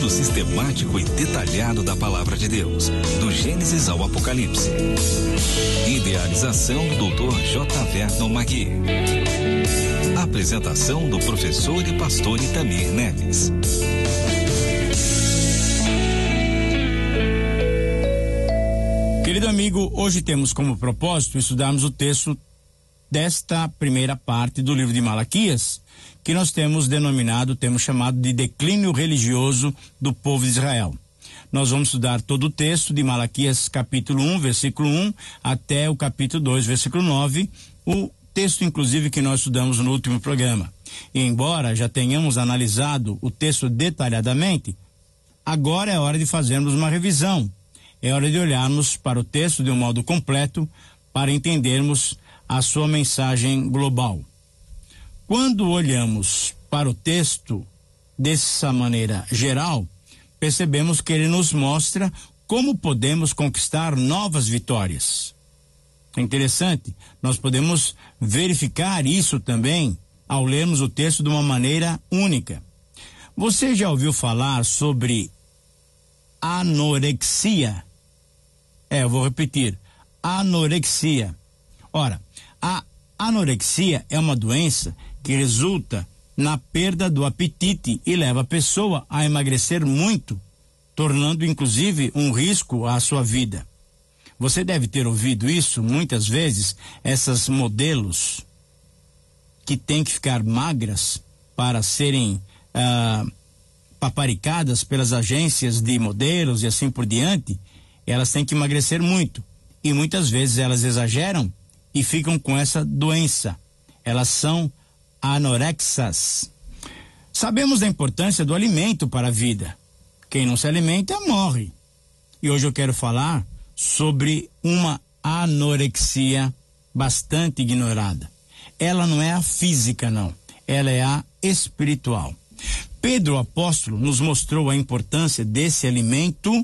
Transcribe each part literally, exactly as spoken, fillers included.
estudo sistemático e detalhado da Palavra de Deus, do Gênesis ao Apocalipse. Idealização do doutor J. Vernon Magui. Apresentação do professor e pastor Itamir Neves. Querido amigo, hoje temos como propósito estudarmos o texto desta primeira parte do livro de Malaquias, que nós temos denominado, temos chamado de declínio religioso do povo de Israel. Nós vamos estudar todo o texto de Malaquias capítulo um, versículo um, até o capítulo dois, versículo nove, o texto inclusive que nós estudamos no último programa. E embora já tenhamos analisado o texto detalhadamente, agora é hora de fazermos uma revisão. É hora de olharmos para o texto de um modo completo para entendermos a sua mensagem global. Quando olhamos para o texto dessa maneira geral, percebemos que ele nos mostra como podemos conquistar novas vitórias. É interessante, nós podemos verificar isso também ao lermos o texto de uma maneira única. Você já ouviu falar sobre anorexia? É, eu vou repetir, anorexia. Ora, a anorexia é uma doença que resulta na perda do apetite e leva a pessoa a emagrecer muito, tornando inclusive um risco à sua vida. Você deve ter ouvido isso muitas vezes, essas modelos que têm que ficar magras para serem ah, paparicadas pelas agências de modelos e assim por diante, elas têm que emagrecer muito e muitas vezes elas exageram e ficam com essa doença. Elas são anorexas. Sabemos da importância do alimento para a vida. Quem não se alimenta morre. E hoje eu quero falar sobre uma anorexia bastante ignorada. Ela não é a física, não. Ela é a espiritual. Pedro, o apóstolo, nos mostrou a importância desse alimento,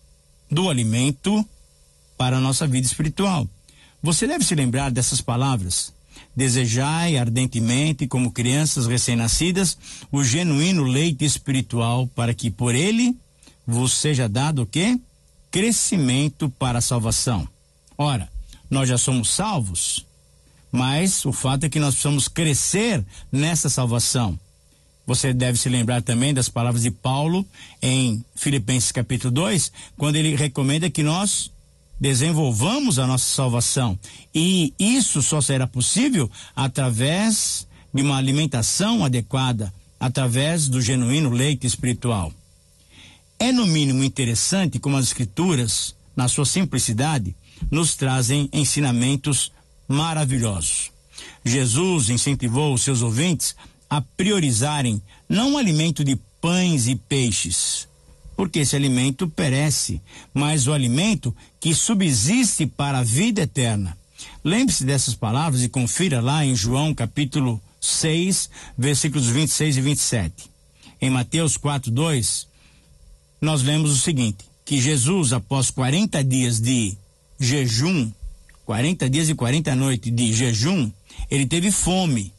do alimento para a nossa vida espiritual. Você deve se lembrar dessas palavras. Desejai ardentemente, como crianças recém-nascidas, o genuíno leite espiritual, para que por ele vos seja dado o quê? Crescimento para a salvação. Ora, nós já somos salvos, mas o fato é que nós precisamos crescer nessa salvação. Você deve se lembrar também das palavras de Paulo em Filipenses capítulo dois, quando ele recomenda que nós desenvolvamos a nossa salvação. E isso só será possível através de uma alimentação adequada, através do genuíno leite espiritual. É no mínimo interessante como as escrituras, na sua simplicidade, nos trazem ensinamentos maravilhosos. Jesus incentivou os seus ouvintes a priorizarem não o alimento de pães e peixes, porque esse alimento perece, mas o alimento que subsiste para a vida eterna. Lembre-se dessas palavras e confira lá em João capítulo seis, versículos vinte e seis e vinte e sete. Em Mateus quatro, dois, nós lemos o seguinte, que Jesus, após quarenta dias de jejum, quarenta dias e quarenta noites de jejum, ele teve fome.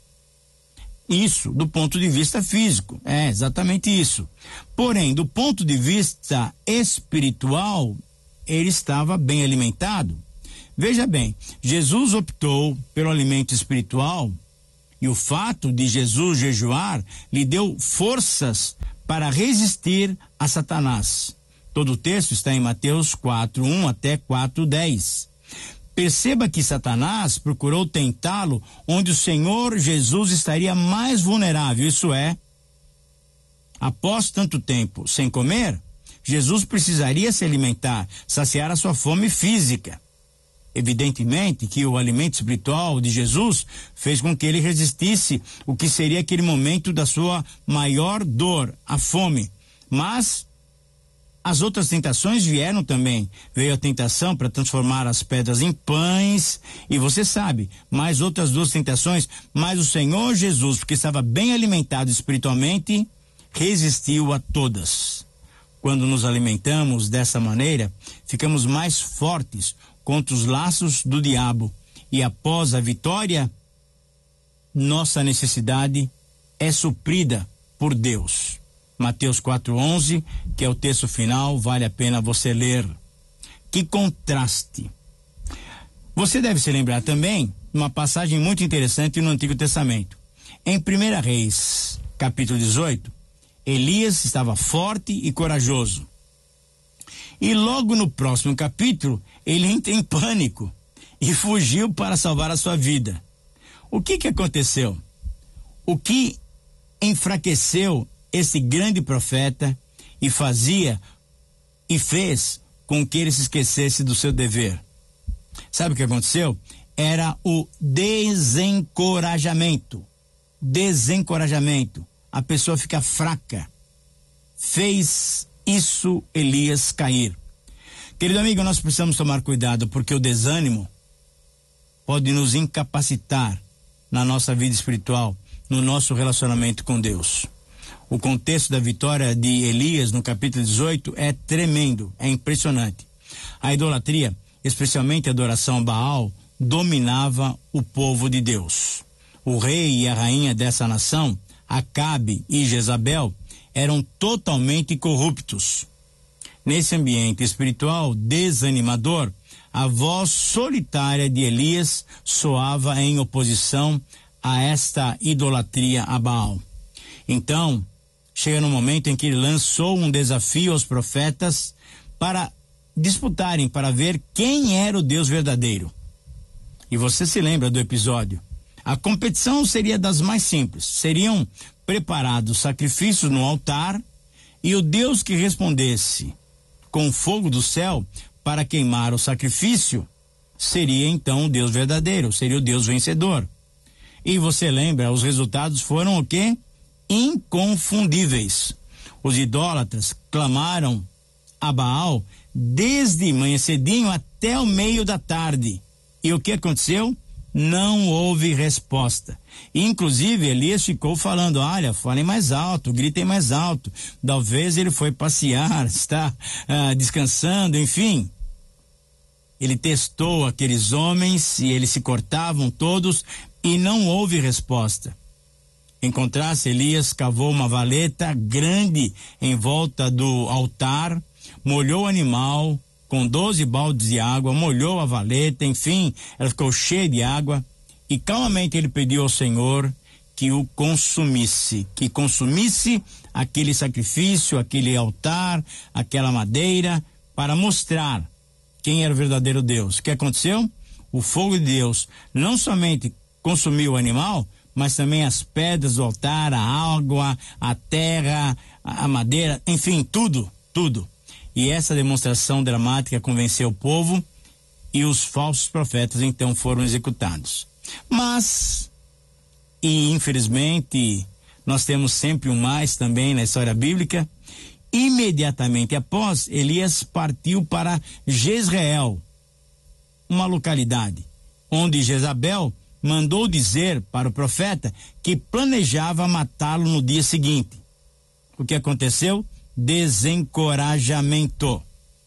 Isso, do ponto de vista físico, é exatamente isso. Porém, do ponto de vista espiritual, ele estava bem alimentado. Veja bem, Jesus optou pelo alimento espiritual e o fato de Jesus jejuar lhe deu forças para resistir a Satanás. Todo o texto está em Mateus quatro, um até quatro, dez. Perceba que Satanás procurou tentá-lo onde o Senhor Jesus estaria mais vulnerável, isso é, após tanto tempo sem comer, Jesus precisaria se alimentar, saciar a sua fome física. Evidentemente que o alimento espiritual de Jesus fez com que ele resistisse o que seria aquele momento da sua maior dor, a fome. Mas as outras tentações vieram também. Veio a tentação para transformar as pedras em pães, e você sabe, mais outras duas tentações, mas o Senhor Jesus, porque estava bem alimentado espiritualmente, resistiu a todas. Quando nos alimentamos dessa maneira, ficamos mais fortes contra os laços do diabo, e após a vitória, nossa necessidade é suprida por Deus. Mateus quatro, onze, que é o texto final, vale a pena você ler. Que contraste! Você deve se lembrar também de uma passagem muito interessante no Antigo Testamento. Em primeira Reis, capítulo dezoito, Elias estava forte e corajoso. E logo no próximo capítulo, ele entra em pânico e fugiu para salvar a sua vida. O que que aconteceu? O que enfraqueceu esse grande profeta e fazia e fez com que ele se esquecesse do seu dever? Sabe o que aconteceu? Era o desencorajamento. Desencorajamento. A pessoa fica fraca. Fez isso Elias cair. Querido amigo, nós precisamos tomar cuidado, porque o desânimo pode nos incapacitar na nossa vida espiritual, no nosso relacionamento com Deus. O contexto da vitória de Elias no capítulo dezoito é tremendo, é impressionante. A idolatria, especialmente a adoração a Baal, dominava o povo de Deus. O rei e a rainha dessa nação, Acabe e Jezabel, eram totalmente corruptos. Nesse ambiente espiritual desanimador, a voz solitária de Elias soava em oposição a esta idolatria a Baal. Então, chega no momento em que ele lançou um desafio aos profetas para disputarem, para ver quem era o Deus verdadeiro. E você se lembra do episódio. A competição seria das mais simples. Seriam preparados sacrifícios no altar e o Deus que respondesse com fogo do céu para queimar o sacrifício seria então o Deus verdadeiro, seria o Deus vencedor. E você lembra, os resultados foram o quê? Inconfundíveis. Os idólatras clamaram a Baal desde manhã cedinho até o meio da tarde. E o que aconteceu? Não houve resposta. Inclusive, Elias ficou falando, olha, falem mais alto, gritem mais alto. Talvez ele foi passear, está ah, descansando, enfim. Ele testou aqueles homens e eles se cortavam todos e não houve resposta. Em contraste, Elias cavou uma valeta grande em volta do altar, molhou o animal com doze baldes de água, molhou a valeta, enfim, ela ficou cheia de água e calmamente ele pediu ao Senhor que o consumisse, que consumisse aquele sacrifício, aquele altar, aquela madeira, para mostrar quem era o verdadeiro Deus. O que aconteceu? O fogo de Deus não somente consumiu o animal, mas também as pedras do altar, a água, a terra, a madeira, enfim, tudo, tudo. E essa demonstração dramática convenceu o povo e os falsos profetas então foram executados. Mas, e infelizmente, nós temos sempre um mais também na história bíblica. Imediatamente após, Elias partiu para Jezreel, uma localidade, onde Jezabel mandou dizer para o profeta que planejava matá-lo no dia seguinte. O que aconteceu? Desencorajamento,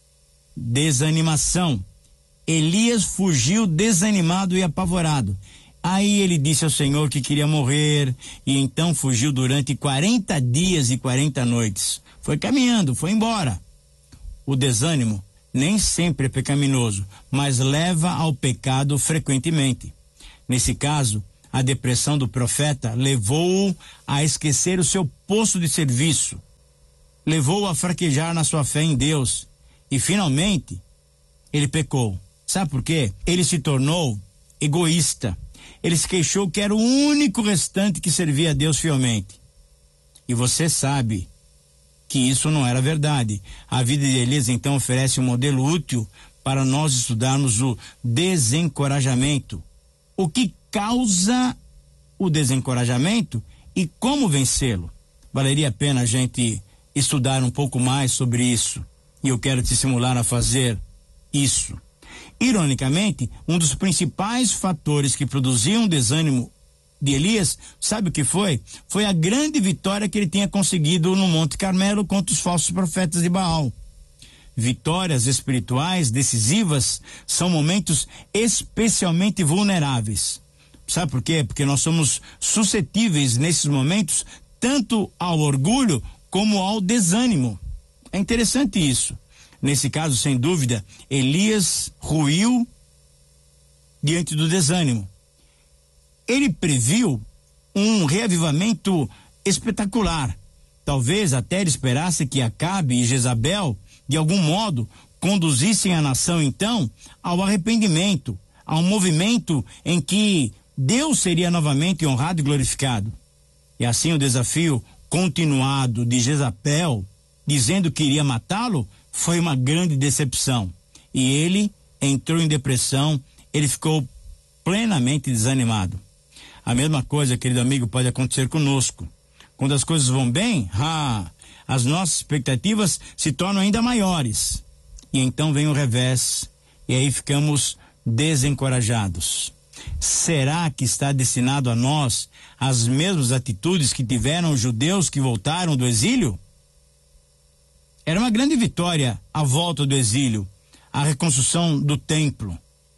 desanimação. Elias fugiu desanimado e apavorado. Aí ele disse ao Senhor que queria morrer e então fugiu durante quarenta dias e quarenta noites. Foi caminhando, foi embora. O desânimo nem sempre é pecaminoso, mas leva ao pecado frequentemente. Nesse caso, a depressão do profeta levou-o a esquecer o seu posto de serviço, levou-o a fraquejar na sua fé em Deus e, finalmente, ele pecou. Sabe por quê? Ele se tornou egoísta. Ele se queixou que era o único restante que servia a Deus fielmente. E você sabe que isso não era verdade. A vida de Elias, então, oferece um modelo útil para nós estudarmos o desencorajamento. O que causa o desencorajamento e como vencê-lo? Valeria a pena a gente estudar um pouco mais sobre isso. E eu quero te estimular a fazer isso. Ironicamente, um dos principais fatores que produziam o desânimo de Elias, sabe o que foi? Foi a grande vitória que ele tinha conseguido no Monte Carmelo contra os falsos profetas de Baal. Vitórias espirituais decisivas são momentos especialmente vulneráveis. Sabe por quê? Porque nós somos suscetíveis nesses momentos tanto ao orgulho como ao desânimo. É interessante isso. Nesse caso, sem dúvida, Elias ruiu diante do desânimo. Ele previu um reavivamento espetacular. Talvez até ele esperasse que Acabe e Jezabel, de algum modo, conduzissem a nação então ao arrependimento, a um movimento em que Deus seria novamente honrado e glorificado. E assim o desafio continuado de Jezabel, dizendo que iria matá-lo, foi uma grande decepção. E ele entrou em depressão, ele ficou plenamente desanimado. A mesma coisa, querido amigo, pode acontecer conosco. Quando as coisas vão bem, ah, as nossas expectativas se tornam ainda maiores. E então vem o revés, e aí ficamos desencorajados. Será que está destinado a nós as mesmas atitudes que tiveram os judeus que voltaram do exílio? Era uma grande vitória a volta do exílio, a reconstrução do templo.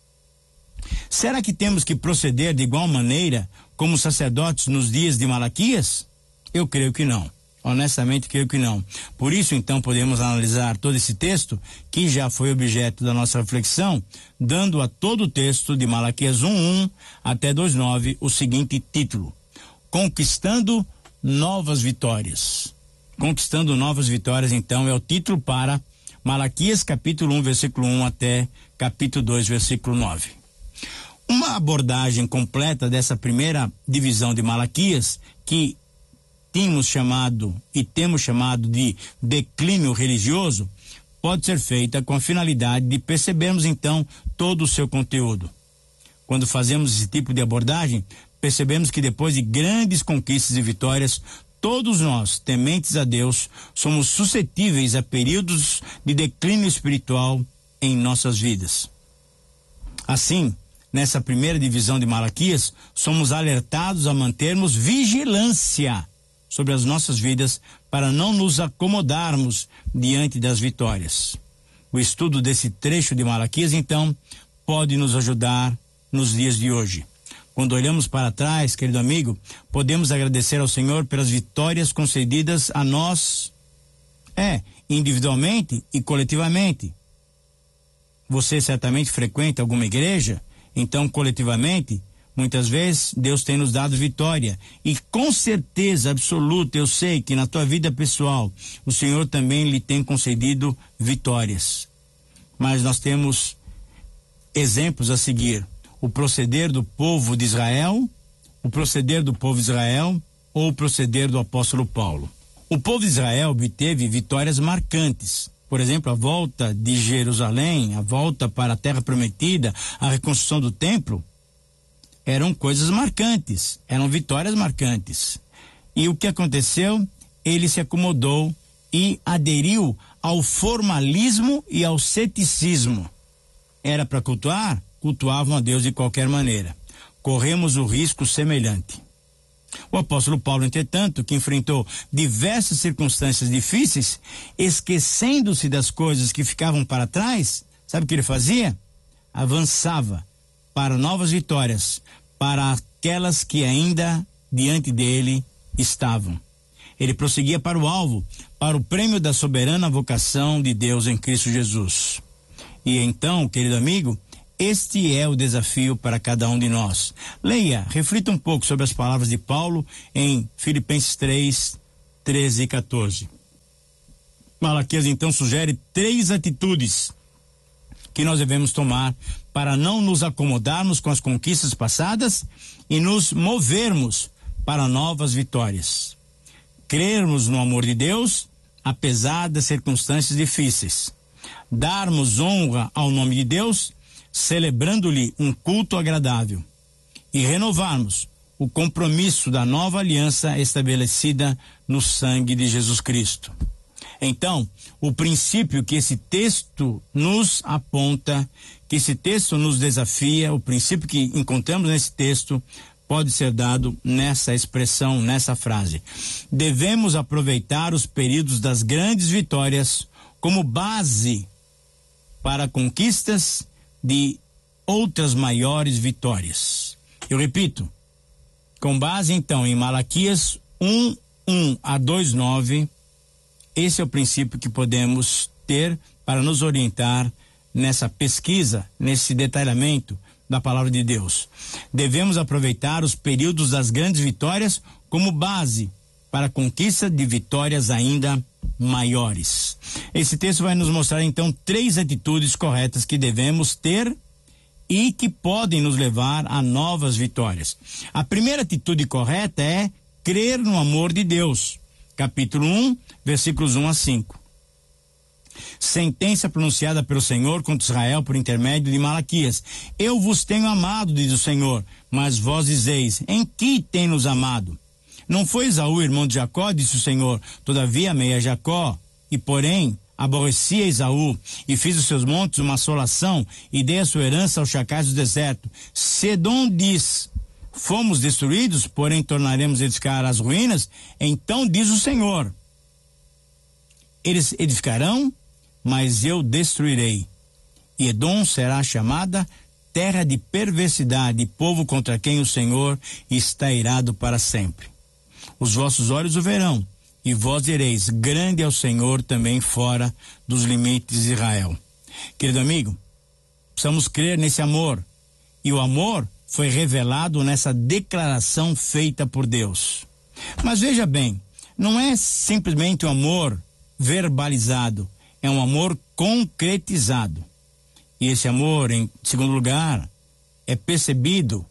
Será que temos que proceder de igual maneira como sacerdotes nos dias de Malaquias? Eu creio que não. Honestamente, creio que não. Por isso, então, podemos analisar todo esse texto, que já foi objeto da nossa reflexão, dando a todo o texto de Malaquias um, um até dois, nove, o seguinte título: Conquistando Novas Vitórias. Conquistando Novas Vitórias, então, é o título para Malaquias capítulo um, versículo um até capítulo dois, versículo nove. Uma abordagem completa dessa primeira divisão de Malaquias, que tínhamos chamado e temos chamado de declínio religioso, pode ser feita com a finalidade de percebermos então todo o seu conteúdo. Quando fazemos esse tipo de abordagem, percebemos que depois de grandes conquistas e vitórias, todos nós, tementes a Deus, somos suscetíveis a períodos de declínio espiritual em nossas vidas. Assim, nessa primeira divisão de Malaquias, somos alertados a mantermos vigilância sobre as nossas vidas para não nos acomodarmos diante das vitórias. O estudo desse trecho de Malaquias, então, pode nos ajudar nos dias de hoje. Quando olhamos para trás, querido amigo, podemos agradecer ao Senhor pelas vitórias concedidas a nós, é, individualmente e coletivamente. Você certamente frequenta alguma igreja, então, coletivamente, muitas vezes Deus tem nos dado vitória, e com certeza absoluta eu sei que na tua vida pessoal o Senhor também lhe tem concedido vitórias. Mas nós temos exemplos a seguir: o proceder do povo de Israel, o proceder do povo de Israel ou o proceder do apóstolo Paulo. O povo de Israel obteve vitórias marcantes. Por exemplo, a volta de Jerusalém, a volta para a terra prometida, a reconstrução do templo, eram coisas marcantes, eram vitórias marcantes. E o que aconteceu? Ele se acomodou e aderiu ao formalismo e ao ceticismo. Era para cultuar? Cultuavam a Deus de qualquer maneira. Corremos o risco semelhante. O apóstolo Paulo, entretanto, que enfrentou diversas circunstâncias difíceis, esquecendo-se das coisas que ficavam para trás, sabe o que ele fazia? Avançava para novas vitórias, para aquelas que ainda diante dele estavam. Ele prosseguia para o alvo, para o prêmio da soberana vocação de Deus em Cristo Jesus. E então, querido amigo, este é o desafio para cada um de nós. Leia, reflita um pouco sobre as palavras de Paulo em Filipenses três, treze e quatorze. Malaquias então sugere três atitudes que nós devemos tomar para não nos acomodarmos com as conquistas passadas e nos movermos para novas vitórias. Crermos no amor de Deus, apesar das circunstâncias difíceis. Darmos honra ao nome de Deus, celebrando-lhe um culto agradável. E renovarmos o compromisso da nova aliança estabelecida no sangue de Jesus Cristo. Então, o princípio que esse texto nos aponta, que esse texto nos desafia, o princípio que encontramos nesse texto, pode ser dado nessa expressão, nessa frase. Devemos aproveitar os períodos das grandes vitórias como base para conquistas de outras maiores vitórias. Eu repito, com base então em Malaquias um, um a dois, nove, Esse é o princípio que podemos ter para nos orientar nessa pesquisa, nesse detalhamento da palavra de Deus. Devemos aproveitar os períodos das grandes vitórias como base para a conquista de vitórias ainda maiores. Esse texto vai nos mostrar então três atitudes corretas que devemos ter e que podem nos levar a novas vitórias. A primeira atitude correta é crer no amor de Deus. Capítulo um, versículos um a cinco. Sentença pronunciada pelo Senhor contra Israel por intermédio de Malaquias. Eu vos tenho amado, diz o Senhor, mas vós dizeis, em que tem nos amado? Não foi Esaú, irmão de Jacó, disse o Senhor, todavia amei a Jacó, e porém aborreci a Esaú, e fiz os seus montes uma assolação, e dei a sua herança aos chacais do deserto. Se Edom diz, fomos destruídos, porém tornaremos a edificar as ruínas, então diz o Senhor, eles edificarão, mas eu destruirei. E Edom será chamada terra de perversidade, povo contra quem o Senhor está irado para sempre. Os vossos olhos o verão, e vós direis, grande é o Senhor também fora dos limites de Israel. Querido amigo, precisamos crer nesse amor. E o amor foi revelado nessa declaração feita por Deus. Mas veja bem, não é simplesmente um amor verbalizado, é um amor concretizado. E esse amor, em segundo lugar, é percebido,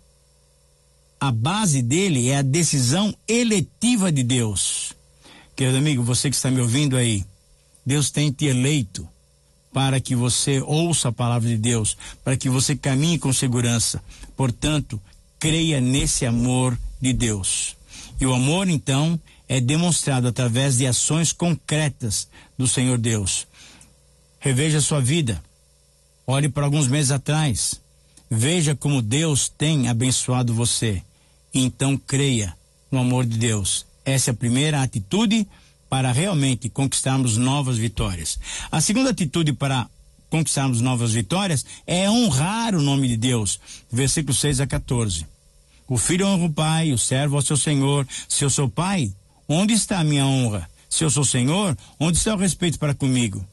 a base dele é a decisão eletiva de Deus. Querido amigo, você que está me ouvindo aí, Deus tem te eleito para que você ouça a palavra de Deus, para que você caminhe com segurança. Portanto, creia nesse amor de Deus. E o amor, então, é demonstrado através de ações concretas do Senhor Deus. Reveja a sua vida. Olhe para alguns meses atrás. Veja como Deus tem abençoado você. E então creia no amor de Deus. Essa é a primeira atitude para realmente conquistarmos novas vitórias. A segunda atitude para conquistarmos novas vitórias é honrar o nome de Deus. Versículos seis a quatorze. O filho honra o pai, o servo ao seu senhor. Se eu sou pai, onde está a minha honra? Se eu sou senhor, onde está o respeito para comigo?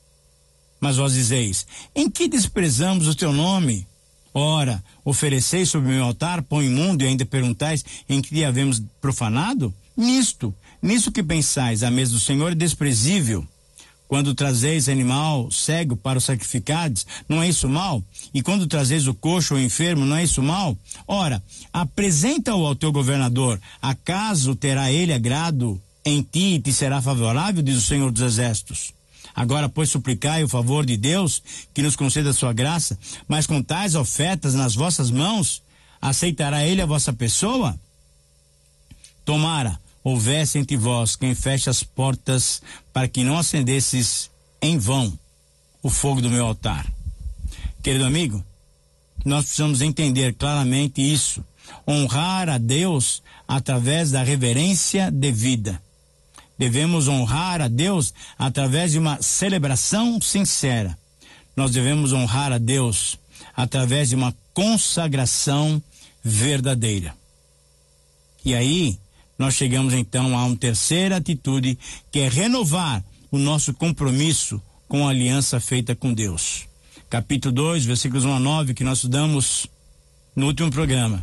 Mas vós dizeis, em que desprezamos o teu nome? Ora, ofereceis sobre o meu altar pão imundo e ainda perguntais em que havemos profanado? Nisto, nisso que pensais, a mesa do Senhor é desprezível. Quando trazeis animal cego para o sacrificardes, não é isso mal? E quando trazeis o coxo ou enfermo, não é isso mal? Ora, apresenta-o ao teu governador, acaso terá ele agrado em ti e te será favorável, diz o Senhor dos Exércitos. Agora, pois, suplicai o favor de Deus, que nos conceda a sua graça, mas com tais ofertas nas vossas mãos, aceitará ele a vossa pessoa? Tomara, houvesse entre vós quem feche as portas para que não acendesses em vão o fogo do meu altar. Querido amigo, nós precisamos entender claramente isso. Honrar a Deus através da reverência devida. Devemos honrar a Deus através de uma celebração sincera. Nós devemos honrar a Deus através de uma consagração verdadeira. E aí, nós chegamos então a uma terceira atitude, que é renovar o nosso compromisso com a aliança feita com Deus. Capítulo dois, versículos um a nove, que nós estudamos no último programa,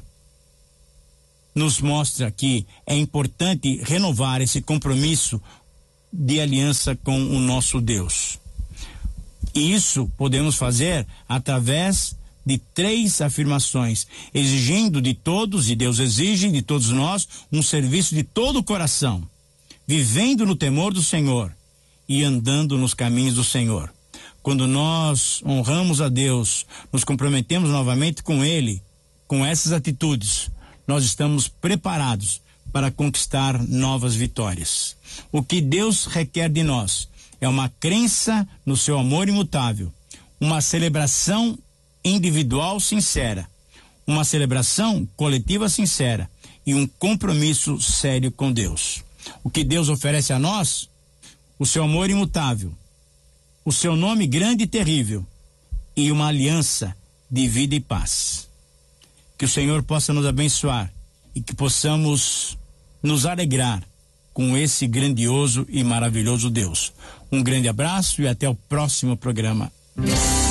nos mostra que é importante renovar esse compromisso de aliança com o nosso Deus. E isso podemos fazer através de três afirmações, exigindo de todos, e Deus exige de todos nós, um serviço de todo o coração, vivendo no temor do Senhor e andando nos caminhos do Senhor. Quando nós honramos a Deus, nos comprometemos novamente com Ele, com essas atitudes, nós estamos preparados para conquistar novas vitórias. O que Deus requer de nós é uma crença no seu amor imutável, uma celebração individual sincera, uma celebração coletiva sincera e um compromisso sério com Deus. O que Deus oferece a nós? O seu amor imutável, o seu nome grande e terrível e uma aliança de vida e paz. Que o Senhor possa nos abençoar e que possamos nos alegrar com esse grandioso e maravilhoso Deus. Um grande abraço e até o próximo programa.